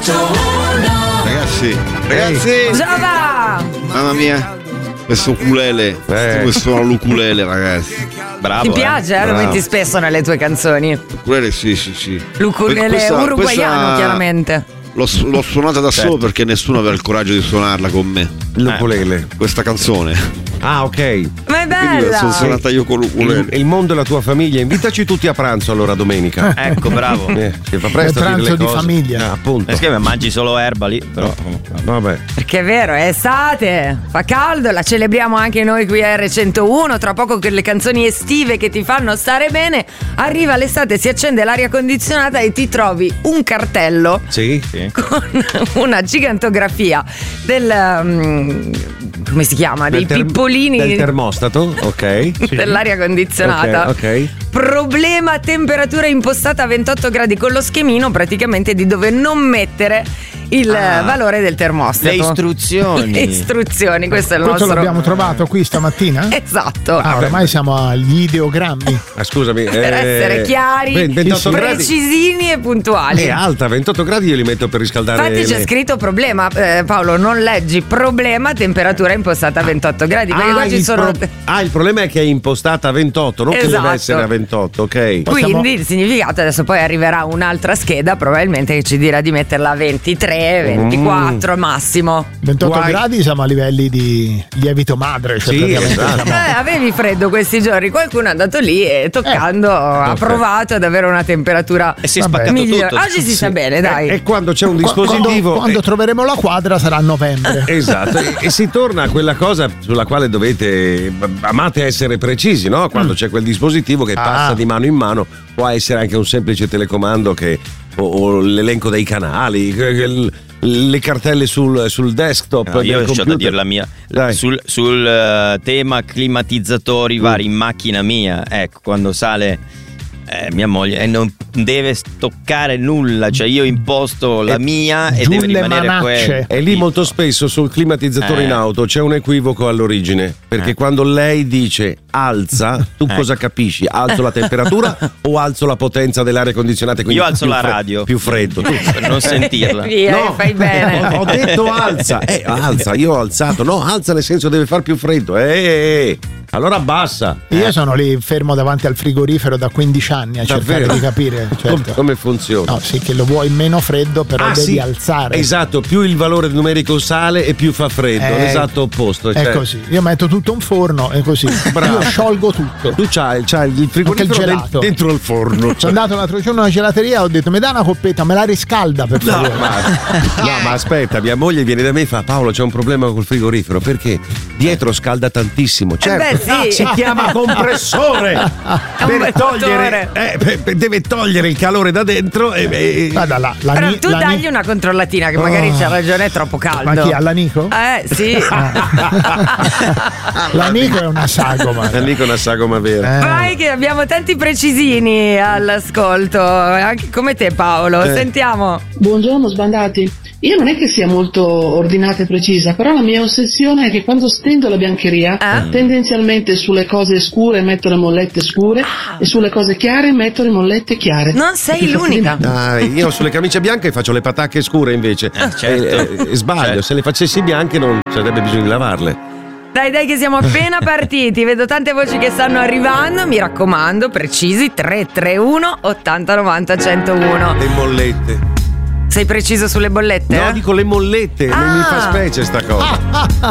Ragazzi, Giova! mamma mia, questo ukulele, questo l'ukulele, ragazzi. Bravo. Ti piace? Lo metti spesso nelle tue canzoni. L'ukulele, sì. L'ukulele uruguaiano, chiaramente. L'ho suonata da solo perché nessuno aveva il coraggio di suonarla con me. L'ukulele. Questa canzone. Ah, ok. Ma è Quindi la sono bella! suonata io con l'ukulele. Il mondo e la tua famiglia, invitaci tutti a pranzo allora domenica. Ecco, bravo. Che fa presto È a dire pranzo le di cose. famiglia. Appunto. Che mangi solo erba lì, però. Vabbè. Perché è vero, è estate, fa caldo, la celebriamo anche noi qui a R101. Tra poco con le canzoni estive che ti fanno stare bene. Arriva l'estate, si accende l'aria condizionata e ti trovi un cartello Sì. con una gigantografia del come si chiama? Dei pippolini del termostato, ok. dell'aria condizionata. Ok. Problema temperatura impostata a 28 gradi con lo schemino praticamente di dove non mettere il valore del termostato. Le istruzioni. Le istruzioni, questo è il Questo nostro. l'abbiamo trovato qui stamattina? Esatto. Ormai siamo agli ideogrammi. Scusami. Per essere chiari, 28 gradi. precisini e puntuali. È alta, 28 gradi io li metto per riscaldare. Infatti c'è scritto problema, Paolo, non leggi problema, temperatura impostata a 28 gradi. Perché qua ci sono. Il problema è che è impostata a 28, non che Esatto. deve essere a 28, ok. Quindi il significato, adesso poi arriverà un'altra scheda probabilmente che ci dirà di metterla a 23, 24 massimo. 28 gradi siamo a livelli di lievito madre. Cioè Sì, praticamente esatto. siamo- Avevi freddo questi giorni, qualcuno è andato lì e toccando ha provato ad avere una temperatura E si è spaccato migliore. tutto. Oggi si sta bene, dai. E quando c'è un dispositivo. Quando troveremo la quadra sarà a novembre. Esatto, e si torna a quella cosa sulla quale amate essere precisi, no? Quando c'è quel dispositivo che passa di mano in mano, può essere anche un semplice telecomando o l'elenco dei canali, le cartelle sul desktop. No, io del ho da computer. dire la mia. Dai. Sul tema climatizzatori vari in macchina mia, ecco, quando sale mia moglie non deve toccare nulla, cioè io imposto la mia e giù deve le rimanere manacce. quello. E lì molto spesso sul climatizzatore in auto c'è un equivoco all'origine, perché quando lei dice alza, tu cosa capisci? Alzo la temperatura o alzo la potenza dell'aria condizionata? Quindi Io alzo più la radio. più freddo. Tu. Per non sentirla. Via, fai bene. Ho detto alza. Alza, io ho alzato. No, alza nel senso deve far più freddo. Allora abbassa. Io sono lì fermo davanti al frigorifero da 15 anni a cercare Davvero? di capire. Certo. Come funziona? No, sì, che lo vuoi meno freddo, però devi sì. alzare. Esatto, più il valore numerico sale e più fa freddo. L'esatto opposto. È così. Io metto tutto in forno e così. Bravo. Io sciolgo tutto. Tu c'hai il frigorifero gelato. dentro il forno. Sono andato l'altro giorno alla gelateria e ho detto: mi dai una coppetta, me la riscalda per favore. Ma aspetta, mia moglie viene da me e fa: Paolo, c'è un problema col frigorifero perché dietro scalda tantissimo. Certo, beh, sì. si chiama compressore per togliere, deve togliere il calore da dentro. Guarda, Però tu dagli una controllatina che magari c'ha ragione, è troppo caldo. Ma chi? All'Anico? Sì. L'Anico è una sagoma. L'Anico è una sagoma vera. Vai che abbiamo tanti precisini all'ascolto, anche come te Paolo. Sentiamo. Buongiorno sbandati. Io non è che sia molto ordinata e precisa, però la mia ossessione è che quando stendo la biancheria, tendenzialmente sulle cose scure metto le mollette scure e sulle cose chiare metto le mollette chiare. Non sei l'unica. Dai, io sulle camicie bianche faccio le patacche scure invece. Certo. Sbaglio, Certo. se le facessi bianche non sarebbe bisogno di lavarle. Dai che siamo appena partiti. Vedo tante voci che stanno arrivando. Mi raccomando, precisi. 331 80 90 101. Le mollette. Sei preciso sulle bollette? No, dico le mollette, mi fa specie sta cosa.